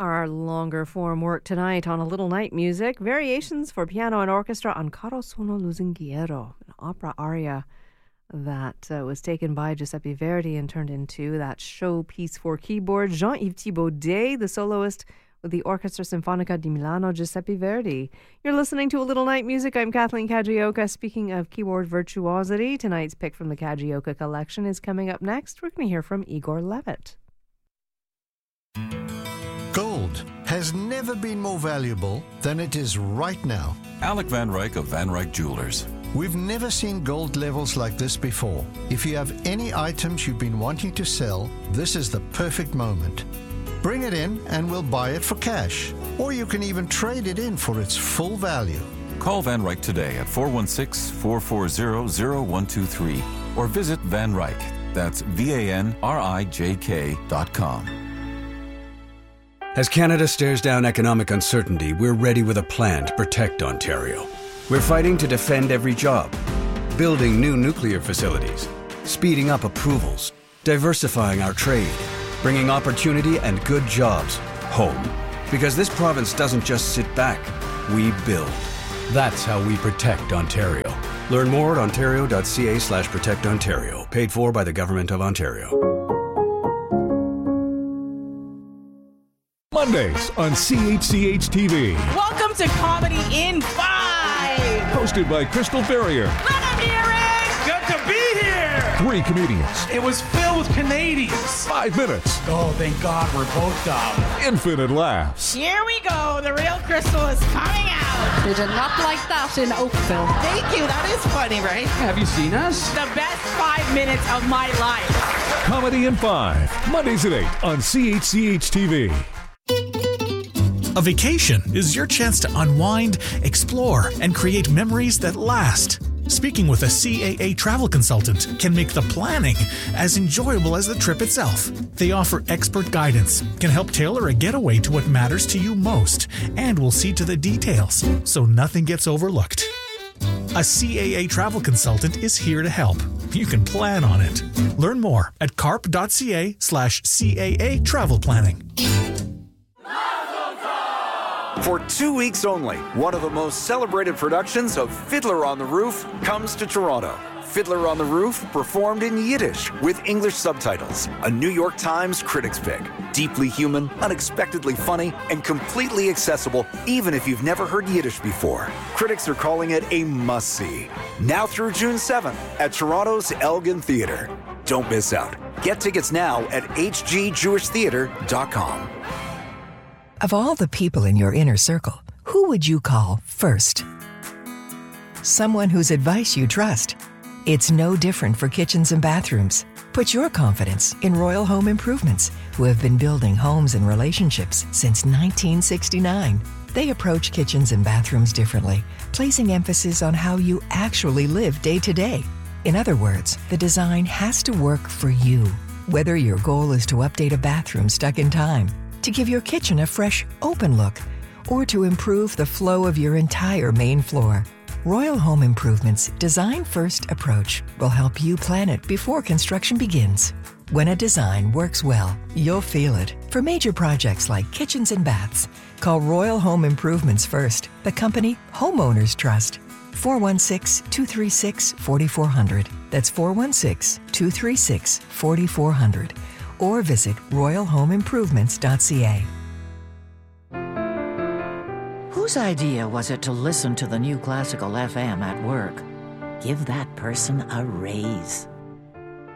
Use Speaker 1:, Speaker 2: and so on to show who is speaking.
Speaker 1: Our longer form work tonight on A Little Night Music, variations for piano and orchestra on Caro sono lusinghiero, an opera aria that was taken by Giuseppe Verdi and turned into that showpiece for keyboard. Jean-Yves Thibaudet, the soloist with the Orchestra Sinfonica di Milano, Giuseppe Verdi. You're listening to A Little Night Music. I'm Kathleen Kajioka. Speaking of keyboard virtuosity, tonight's pick from the Kajioka collection is coming up next. We're going to hear from Igor Levit.
Speaker 2: Gold has never been more valuable than it is right now.
Speaker 3: Alec Van Ryk of Van Ryk Jewelers.
Speaker 2: We've never seen gold levels like this before. If you have any items you've been wanting to sell, this is the perfect moment. Bring it in and we'll buy it for cash. Or you can even trade it in for its full value.
Speaker 3: Call Van Ryk today at 416-440-0123 or visit Van Ryk. That's VANRIJK.com.
Speaker 4: As Canada stares down economic uncertainty, we're ready with a plan to protect Ontario. We're fighting to defend every job, building new nuclear facilities, speeding up approvals, diversifying our trade, bringing opportunity and good jobs home. Because this province doesn't just sit back, we build. That's how we protect Ontario. Learn more at ontario.ca/protectontario. Paid for by the Government of Ontario.
Speaker 5: Mondays on CHCH-TV.
Speaker 6: Welcome to Comedy in 5.
Speaker 5: Hosted by Crystal Ferrier.
Speaker 6: Let him hear it.
Speaker 7: Good to be here.
Speaker 5: 3 comedians.
Speaker 7: It was filled with Canadians.
Speaker 5: 5 minutes.
Speaker 7: Oh, thank God we're both dumb.
Speaker 5: Infinite laughs.
Speaker 6: Here we go. The real Crystal is coming out.
Speaker 8: They did not like that in Oakville.
Speaker 6: Thank you. That is funny, right?
Speaker 8: Have you seen us?
Speaker 6: The best 5 minutes of my life.
Speaker 5: Comedy in 5. Mondays at 8 on CHCH-TV.
Speaker 9: A vacation is your chance to unwind, explore, and create memories that last. Speaking with a CAA travel consultant can make the planning as enjoyable as the trip itself. They offer expert guidance, can help tailor a getaway to what matters to you most, and will see to the details so nothing gets overlooked. A CAA travel consultant is here to help. You can plan on it. Learn more at carp.ca/CAA travel planning.
Speaker 10: For 2 weeks only, one of the most celebrated productions of Fiddler on the Roof comes to Toronto. Fiddler on the Roof, performed in Yiddish with English subtitles. A New York Times critics pick. Deeply human, unexpectedly funny, and completely accessible even if you've never heard Yiddish before. Critics are calling it a must-see. Now through June 7th at Toronto's Elgin Theatre. Don't miss out. Get tickets now at hgjewishtheatre.com.
Speaker 11: Of all the people in your inner circle, who would you call first? Someone whose advice you trust. It's no different for kitchens and bathrooms. Put your confidence in Royal Home Improvements, who have been building homes and relationships since 1969. They approach kitchens and bathrooms differently, placing emphasis on how you actually live day to day. In other words, the design has to work for you. Whether your goal is to update a bathroom stuck in time, to give your kitchen a fresh, open look, or to improve the flow of your entire main floor, Royal Home Improvements' design-first approach will help you plan it before construction begins. When a design works well, you'll feel it. For major projects like kitchens and baths, call Royal Home Improvements first, the company homeowners trust. 416-236-4400. That's 416-236-4400. Or visit royalhomeimprovements.ca.
Speaker 12: Whose idea was it to listen to the new classical FM at work? Give that person a raise.